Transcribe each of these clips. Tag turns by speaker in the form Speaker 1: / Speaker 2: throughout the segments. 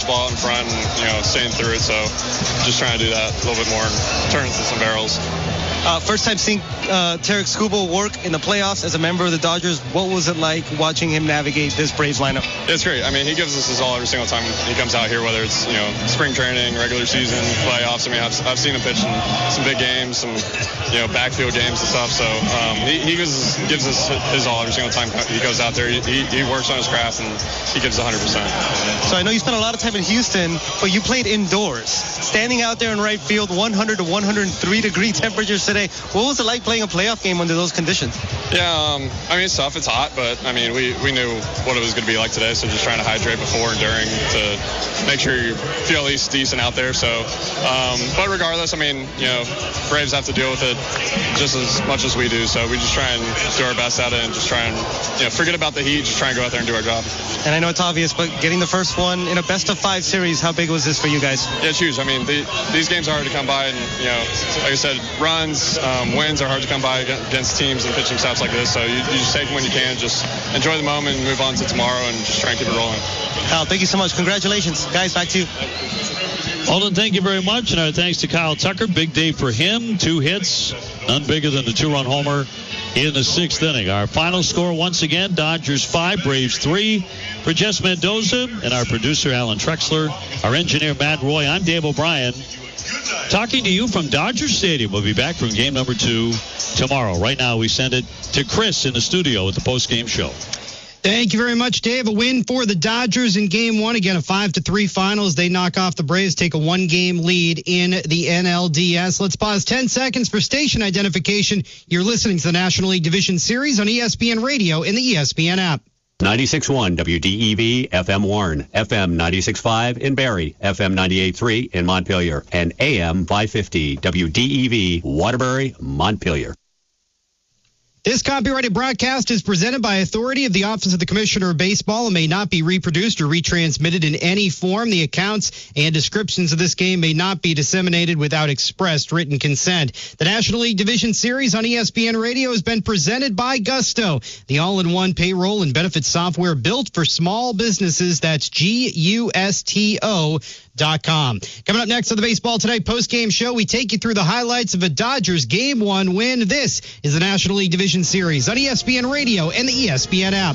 Speaker 1: ball out in front and, staying through it. So just trying to do that a little bit more and turn into some barrels.
Speaker 2: First time seeing Tarik Skubal work in the playoffs as a member of the Dodgers. What was it like watching him navigate this Braves lineup?
Speaker 1: It's great. I mean, he gives us his all every single time he comes out here, whether it's, spring training, regular season, playoffs. I mean, I've seen him pitch in some big games, some, backfield games and stuff. So he gives us his all every single time he goes out there. He works on his craft, and he gives 100%.
Speaker 2: So I know you spent a lot of time in Houston, but you played indoors. Standing out there in right field, 100 to 103 degree temperatures today. What was it like playing a playoff game under those conditions?
Speaker 1: Yeah, it's tough. It's hot, but, we knew what it was going to be like today, so just trying to hydrate before and during to make sure you feel at least decent out there. So, but regardless, Braves have to deal with it just as much as we do, so we just try and do our best at it and just try and, forget about the heat, just try and go out there and do our job.
Speaker 2: And I know it's obvious, but getting the first one in a best-of-5 series, how big was this for you guys?
Speaker 1: Yeah, it's huge. These games are hard to come by, and, like I said, runs, wins are hard to come by against teams and pitching staffs like this, so you just take them when you can, just enjoy the moment and move on to tomorrow and just try and keep it rolling.
Speaker 2: Kyle, thank you so much. Congratulations. Guys, back to you.
Speaker 3: Alden, thank you very much, and our thanks to Kyle Tucker. Big day for him. 2 hits, none bigger than the 2-run homer in the 6th inning. Our final score once again, Dodgers 5, Braves 3. For Jess Mendoza and our producer Alan Trexler, our engineer Matt Roy, I'm Dave O'Brien. Talking to you from Dodger Stadium. We'll be back from game number 2 tomorrow. Right now, we send it to Chris in the studio with the post-game show.
Speaker 4: Thank you very much, Dave. A win for the Dodgers in Game 1. Again, a 5-3 finals. They knock off the Braves, take a 1-game lead in the NLDS. Let's pause 10 seconds for station identification. You're listening to the National League Division Series on ESPN Radio and the ESPN app.
Speaker 5: 96.1 WDEV, FM Warren, FM 96.5 in Barrie, FM 98.3 in Montpelier, and AM 550 WDEV, Waterbury, Montpelier.
Speaker 4: This copyrighted broadcast is presented by authority of the Office of the Commissioner of Baseball and may not be reproduced or retransmitted in any form. The accounts and descriptions of this game may not be disseminated without expressed written consent. The National League Division Series on ESPN Radio has been presented by Gusto, the all-in-one payroll and benefits software built for small businesses. That's GUSTO.com. Coming up next on the Baseball Tonight post-game show, we take you through the highlights of a Dodgers Game 1 win. This is the National League Division Series on ESPN Radio and the ESPN app.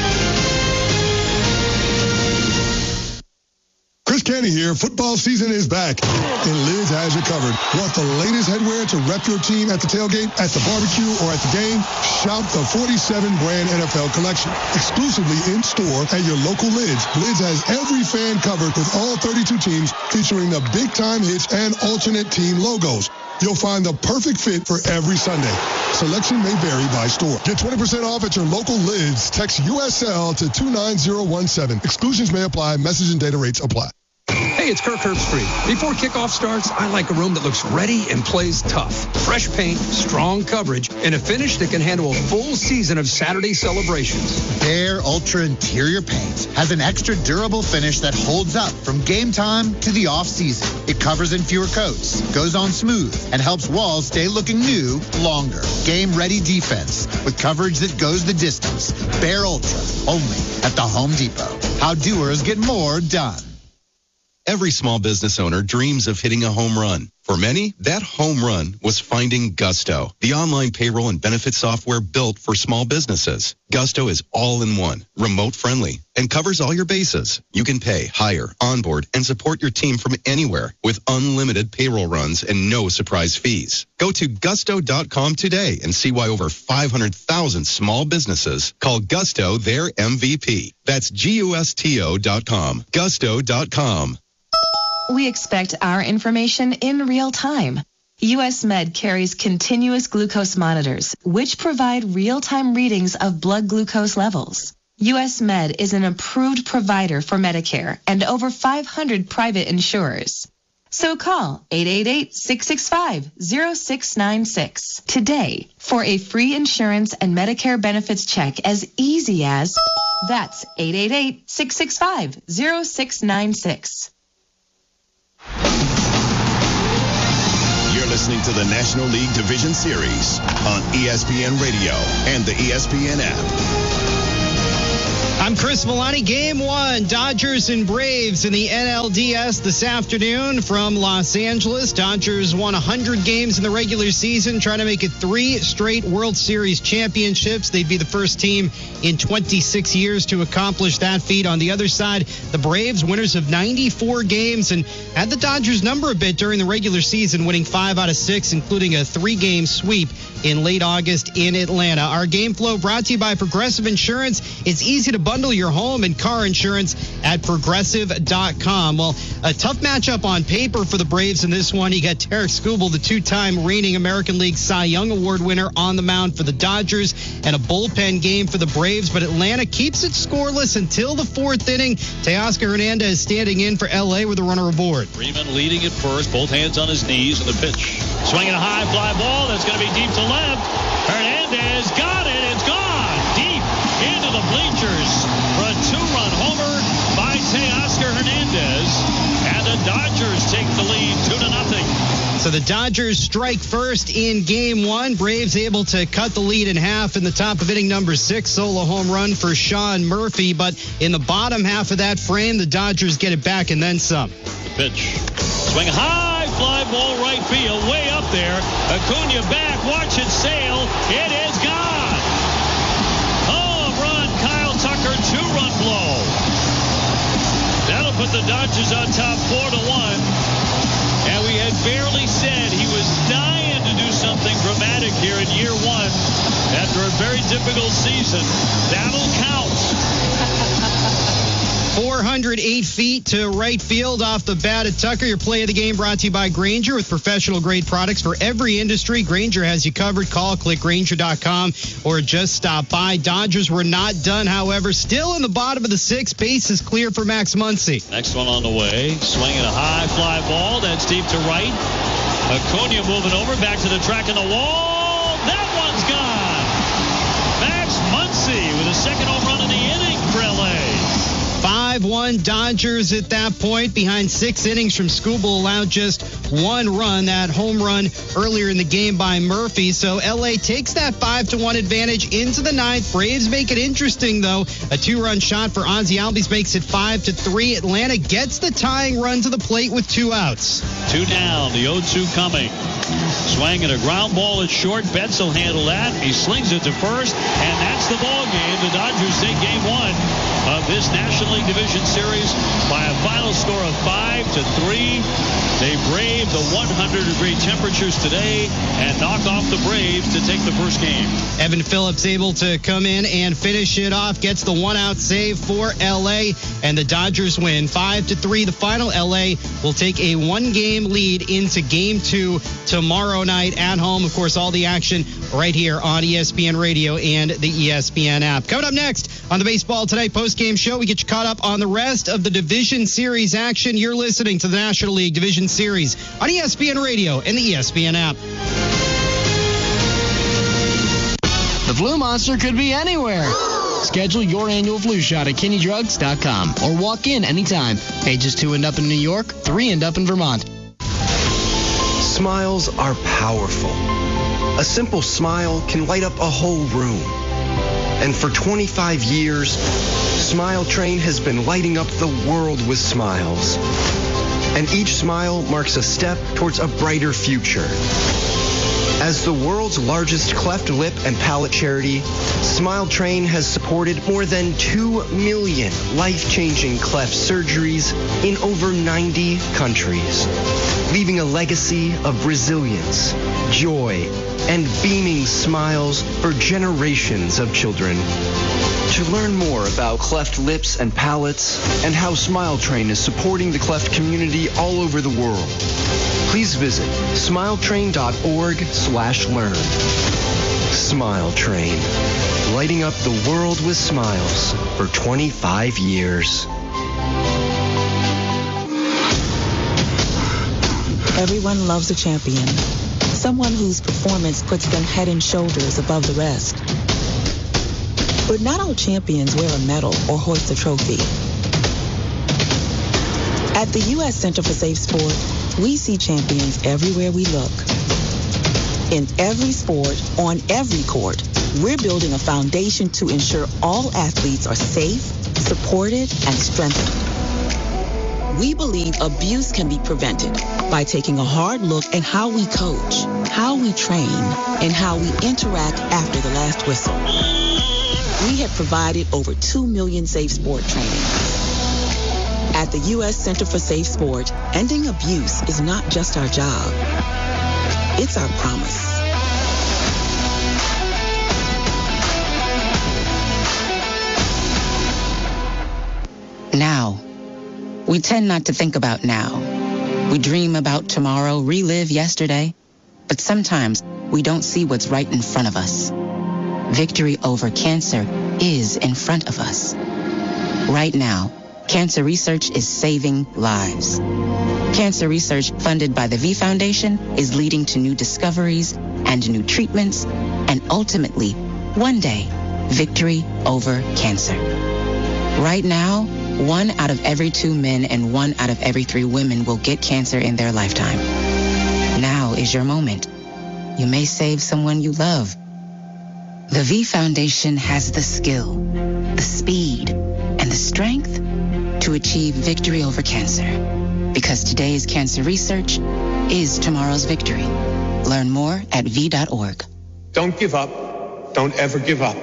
Speaker 6: Chris Canty here. Football season is back, and Lids has you covered. Want the latest headwear to rep your team at the tailgate, at the barbecue, or at the game? Shop the 47 brand NFL collection, exclusively in store at your local Lids. Lids has every fan covered with all 32 teams, featuring the big-time hits and alternate team logos. You'll find the perfect fit for every Sunday. Selection may vary by store. Get 20% off at your local Lids. Text USL to 29017. Exclusions may apply. Message and data rates apply.
Speaker 7: Hey, it's Kirk Herbstreit. Before kickoff starts, I like a room that looks ready and plays tough. Fresh paint, strong coverage, and a finish that can handle a full season of Saturday celebrations.
Speaker 8: Behr Ultra Interior Paint has an extra durable finish that holds up from game time to the off-season. It covers in fewer coats, goes on smooth, and helps walls stay looking new longer. Game-ready defense with coverage that goes the distance. Behr Ultra, only at the Home Depot. How doers get more done.
Speaker 9: Every small business owner dreams of hitting a home run. For many, that home run was finding Gusto, the online payroll and benefit software built for small businesses. Gusto is all-in-one, remote-friendly, and covers all your bases. You can pay, hire, onboard, and support your team from anywhere with unlimited payroll runs and no surprise fees. Go to gusto.com today and see why over 500,000 small businesses call Gusto their MVP. That's GUSTO.com. Gusto.com.
Speaker 10: We expect our information in real time. U.S. Med carries continuous glucose monitors, which provide real-time readings of blood glucose levels. U.S. Med is an approved provider for Medicare and over 500 private insurers. So call 888-665-0696 today for a free insurance and Medicare benefits check as easy as, that's 888-665-0696.
Speaker 11: You're listening to the National League Division Series on ESPN Radio and the ESPN app.
Speaker 4: I'm Chris Milani. Game 1, Dodgers and Braves in the NLDS this afternoon from Los Angeles. Dodgers won 100 games in the regular season, trying to make it 3 straight World Series championships. They'd be the first team in 26 years to accomplish that feat. On the other side, the Braves, winners of 94 games, and had the Dodgers number a bit during the regular season, winning 5 out of 6, including a 3-game sweep in late August in Atlanta. Our game flow brought to you by Progressive Insurance. It's easy to bundle your home and car insurance at Progressive.com. Well, a tough matchup on paper for the Braves in this one. You got Tarik Skubal, the 2-time reigning American League Cy Young Award winner, on the mound for the Dodgers, and a bullpen game for the Braves. But Atlanta keeps it scoreless until the 4th inning. Teoscar Hernandez standing in for L.A. with a runner aboard.
Speaker 3: Freeman leading at first, both hands on his knees, and the pitch. Swinging a high fly ball that's going to be deep to left. Hernandez got it. It's gone deep into the bleachers for a 2-run homer by Teoscar Hernandez. And the Dodgers take the lead 2-0.
Speaker 4: So the Dodgers strike first in Game 1. Braves able to cut the lead in half in the top of inning number 6. Solo home run for Sean Murphy. But in the bottom half of that frame, the Dodgers get it back and then some.
Speaker 3: The pitch. Swing high, fly ball right field, way up there. Acuna back, watch it sail. It is gone. Home run, Kyle Tucker, 2-run blow. That'll put the Dodgers on top 4-1. And we had barely said he was dying to do something dramatic here in year 1 after a very difficult season. That'll count.
Speaker 4: 408 feet to right field off the bat at Tucker. Your play of the game brought to you by Grainger, with professional-grade products for every industry. Grainger has you covered. Call, click Grainger.com, or just stop by. Dodgers were not done, however. Still in the bottom of the 6th. Base is clear for Max Muncy.
Speaker 3: Next one on the way. Swinging a high fly ball. That's deep to right. Acuna moving over. Back to the track and the wall. That one's gone. Max Muncy with a second home run in the inning for L.A.
Speaker 4: 5-1 Dodgers at that point, behind 6 innings from Skubal, allowed just 1 run, that home run earlier in the game by Murphy. So L.A. takes that 5-1 advantage into the 9th. Braves make it interesting, though. A 2-run shot for Ozzie Albies makes it 5-3. Atlanta gets the tying run to the plate with 2 outs.
Speaker 3: 2 down, the 0-2 coming. Swinging a ground ball at short. Betts will handle that. He slings it to first, and that's the ball game. The Dodgers take Game 1 of this National League Division Series by a final score of 5-3. They brave the 100-degree temperatures today and knock off the Braves to take the first game.
Speaker 4: Evan Phillips able to come in and finish it off. Gets the 1-out save for L.A., and the Dodgers win 5-3. The final. L.A. will take a 1-game lead into Game 2 tomorrow night at home. Of course, all the action right here on ESPN Radio and the ESPN app. Coming up next on the Baseball Tonight postgame show, we get you caught up on the rest of the Division Series action. You're listening to the National League Division Series on ESPN Radio and the ESPN app.
Speaker 12: The flu monster could be anywhere. Schedule your annual flu shot at KinneyDrugs.com or walk in anytime. Ages 2 and up in New York, 3 and up in Vermont.
Speaker 13: Smiles are powerful. A simple smile can light up a whole room. And for 25 years, Smile Train has been lighting up the world with smiles. And each smile marks a step towards a brighter future. As the world's largest cleft lip and palate charity, Smile Train has supported more than 2 million life-changing cleft surgeries in over 90 countries, leaving a legacy of resilience, joy, and beaming smiles for generations of children. To learn more about cleft lips and palates and how Smile Train is supporting the cleft community all over the world, please visit smiletrain.org/learn. Smile Train, lighting up the world with smiles for 25 years.
Speaker 14: Everyone loves a champion, someone whose performance puts them head and shoulders above the rest. But not all champions wear a medal or hoist a trophy. At the U.S. Center for Safe Sport, we see champions everywhere we look. In every sport, on every court, we're building a foundation to ensure all athletes are safe, supported, and strengthened. We believe abuse can be prevented by taking a hard look at how we coach, how we train, and how we interact after the last whistle. We have provided over 2 million safe sport trainings. At the U.S. Center for Safe Sport, ending abuse is not just our job. It's our promise.
Speaker 15: Now. We tend not to think about now. We dream about tomorrow, relive yesterday, but sometimes we don't see what's right in front of us. Victory over cancer is in front of us. Right now, cancer research is saving lives. Cancer research funded by the V Foundation is leading to new discoveries and new treatments, and ultimately, one day, victory over cancer. Right now, 1 out of every 2 men and 1 out of every 3 women will get cancer in their lifetime. Now is your moment. You may save someone you love. The V Foundation has the skill, the speed, and the strength to achieve victory over cancer. Because today's cancer research is tomorrow's victory. Learn more at V.org.
Speaker 16: Don't give up. Don't ever give up.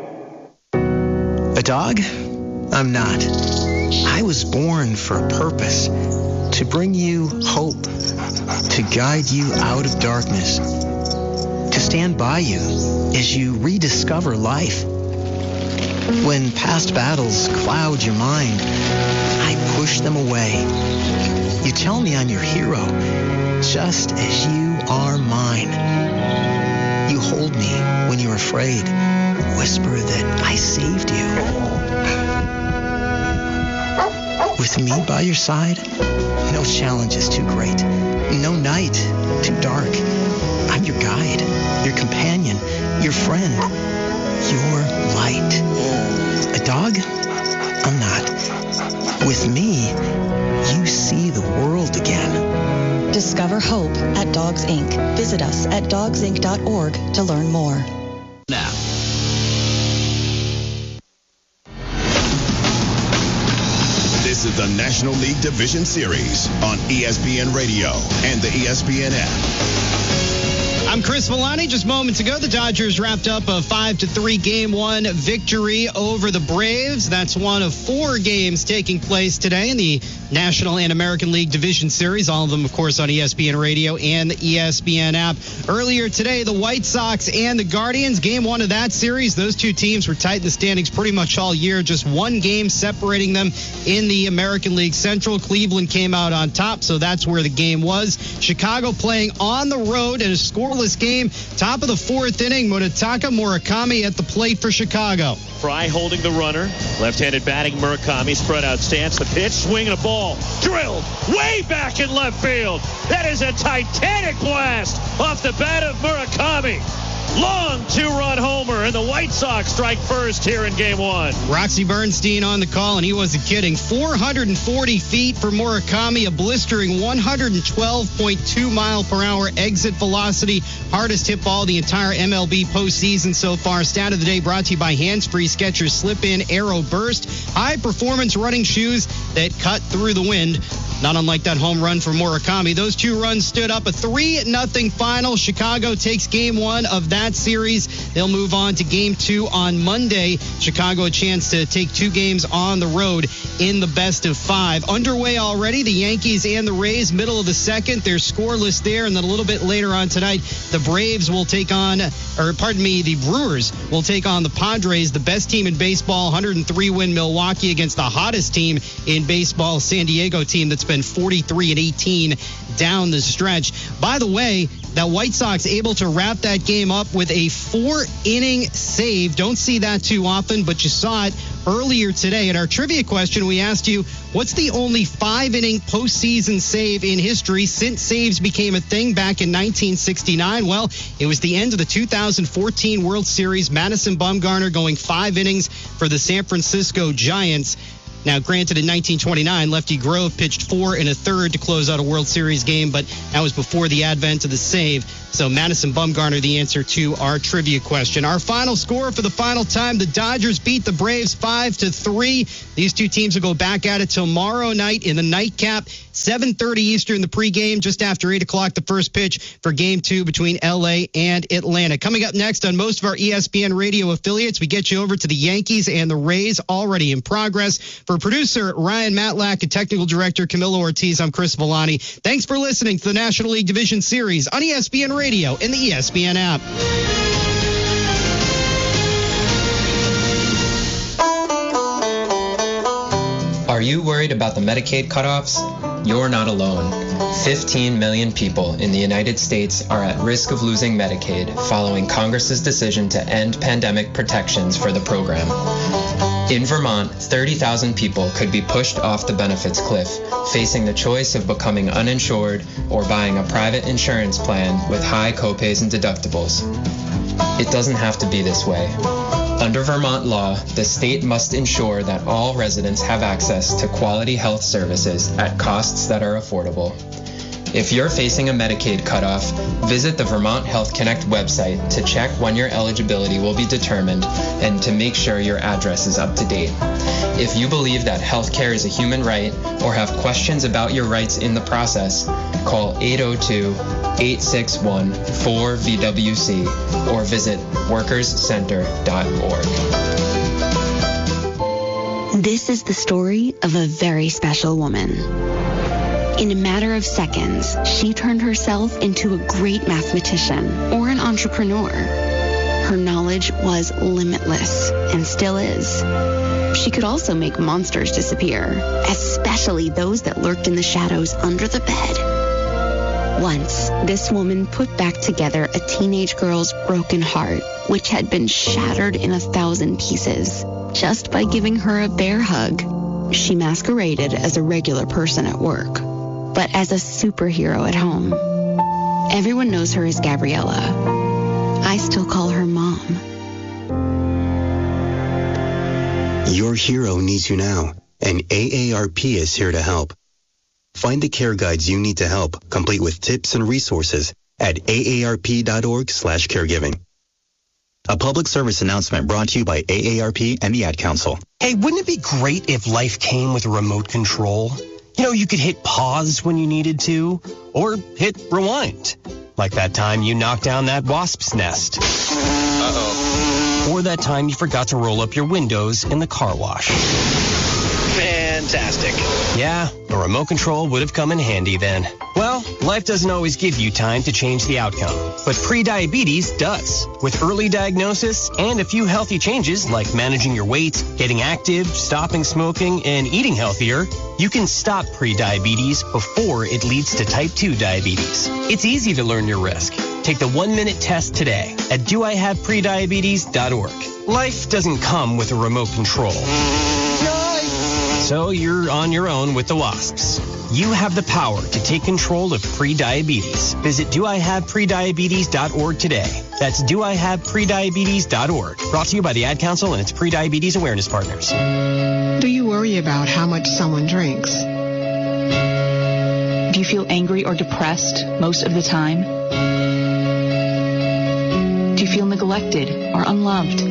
Speaker 17: A dog? I'm not. I was born for a purpose, to bring you hope, to guide you out of darkness, to stand by you as you rediscover life. When past battles cloud your mind, I push them away. You tell me I'm your hero, just as you are mine. You hold me when you're afraid, whisper that I saved you. With me by your side, no challenge is too great, no night too dark. I'm your guide, your companion, your friend, your light. A dog? I'm not. With me, you see the world again.
Speaker 18: Discover hope at Dogs Inc. Visit us at dogsinc.org to learn more.
Speaker 11: Now. This is the National League Division Series on ESPN Radio and the ESPN app.
Speaker 4: I'm Chris Villani. Just moments ago, the Dodgers wrapped up a 5-3 Game 1 victory over the Braves. That's one of 4 games taking place today in the National and American League Division Series. All of them, of course, on ESPN Radio and the ESPN app. Earlier today, the White Sox and the Guardians, Game 1 of that series. Those 2 teams were tight in the standings pretty much all year. Just 1 game separating them in the American League Central. Cleveland came out on top, so that's where the game was. Chicago playing on the road in a scoreless game. Top of the 4th inning, Munetaka Murakami at the plate for Chicago.
Speaker 19: Fry holding the runner. Left-handed batting Murakami, spread out stance. The pitch, swing and a ball. Drilled way back in left field. That is a titanic blast off the bat of Murakami. Long 2-run homer, and the White Sox strike first here in Game 1.
Speaker 4: Roxy Bernstein on the call, and he wasn't kidding. 440 feet for Murakami, a blistering 112.2 mile per hour exit velocity. Hardest hit ball the entire MLB postseason so far. Stat of the day brought to you by Hands-Free Skechers Slip-In Aero Burst. High-performance running shoes that cut through the wind. Not unlike that home run for Murakami. Those 2 runs stood up a 3-0 final. Chicago takes Game 1 of that series. They'll move on to Game 2 on Monday. Chicago a chance to take 2 games on the road in the best of 5. Underway already, the Yankees and the Rays, middle of the 2nd. They're scoreless there. And then a little bit later on tonight, the Brewers will take on the Padres, the best team in baseball, 103-win Milwaukee against the hottest team in baseball, San Diego team that's been 43-18 down the stretch. By the way, that White Sox able to wrap that game up with a 4-inning save. Don't see that too often, but you saw it earlier today. At our trivia question, we asked you, what's the only 5-inning postseason save in history since saves became a thing back in 1969? Well, it was the end of the 2014 World Series. Madison Bumgarner going 5 innings for the San Francisco Giants. Now, granted, in 1929, Lefty Grove pitched 4 1/3 to close out a World Series game, but that was before the advent of the save. So Madison Bumgarner, the answer to our trivia question. Our final score for the final time, the Dodgers beat the Braves 5-3. These two teams will go back at it tomorrow night in the nightcap, 7:30 Eastern, the pregame, just after 8 o'clock, the first pitch for Game 2 between L.A. and Atlanta. Coming up next on most of our ESPN radio affiliates, we get you over to the Yankees and the Rays, already in progress. For producer Ryan Matlack and technical director Camilo Ortiz, I'm Chris Villani. Thanks for listening to the National League Division Series on ESPN Radio and the ESPN app.
Speaker 20: Are you worried about the Medicaid cutoffs? You're not alone. 15 million people in the United States are at risk of losing Medicaid following Congress's decision to end pandemic protections for the program. In Vermont, 30,000 people could be pushed off the benefits cliff, facing the choice of becoming uninsured or buying a private insurance plan with high copays and deductibles. It doesn't have to be this way. Under Vermont law, the state must ensure that all residents have access to quality health services at costs that are affordable. If you're facing a Medicaid cutoff, visit the Vermont Health Connect website to check when your eligibility will be determined and to make sure your address is up to date. If you believe that healthcare is a human right or have questions about your rights in the process, call 802-861-4VWC or visit workerscenter.org.
Speaker 21: This is the story of a very special woman. In a matter of seconds, she turned herself into a great mathematician or an entrepreneur. Her knowledge was limitless and still is. She could also make monsters disappear, especially those that lurked in the shadows under the bed. Once, this woman put back together a teenage girl's broken heart, which had been shattered in 1,000 pieces, just by giving her a bear hug. She masqueraded as a regular person at work, but as a superhero at home. Everyone knows her as Gabriella. I still call her Mom.
Speaker 22: Your hero needs you now, and AARP is here to help. Find the care guides you need to help, complete with tips and resources at aarp.org/caregiving. A public service announcement brought to you by AARP and the Ad Council.
Speaker 23: Hey, wouldn't it be great if life came with a remote control? You know, you could hit pause when you needed to, or hit rewind. Like that time you knocked down that wasp's nest. Uh-oh. Or that time you forgot to roll up your windows in the car wash.
Speaker 19: Fantastic.
Speaker 23: Yeah, a remote control would have come in handy then. Well, life doesn't always give you time to change the outcome, but prediabetes does. With early diagnosis and a few healthy changes like managing your weight, getting active, stopping smoking, and eating healthier, you can stop prediabetes before it leads to type 2 diabetes. It's easy to learn your risk. Take the 1-minute test today at doihaveprediabetes.org. Life doesn't come with a remote control. So you're on your own with the wasps. You have the power to take control of prediabetes. Visit doihaveprediabetes.org today. That's doihaveprediabetes.org. Brought to you by the Ad Council and its prediabetes awareness partners.
Speaker 24: Do you worry about how much someone drinks?
Speaker 25: Do you feel angry or depressed most of the time? Do you feel neglected or unloved?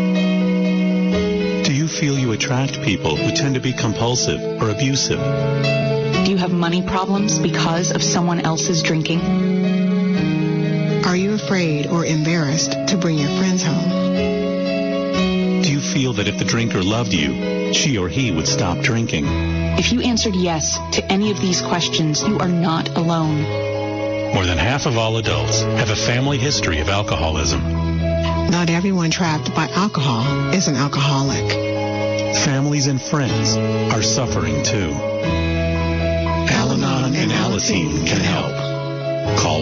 Speaker 26: Do you feel you attract people who tend to be compulsive or abusive?
Speaker 25: Do you have money problems because of someone else's drinking?
Speaker 24: Are you afraid or embarrassed to bring your friends home?
Speaker 26: Do you feel that if the drinker loved you, she or he would stop drinking?
Speaker 25: If you answered yes to any of these questions, you are not alone.
Speaker 26: More than half of all adults have a family history of alcoholism.
Speaker 24: Not everyone trapped by alcohol is an alcoholic.
Speaker 26: Families and friends are suffering too. Al-Anon and Alateen can help. Call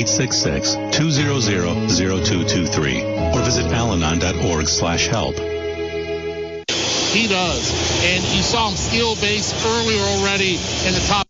Speaker 26: 1-866-200-0223 or visit alanon.org/help.
Speaker 27: He does. And you saw him skill-based earlier already in the top.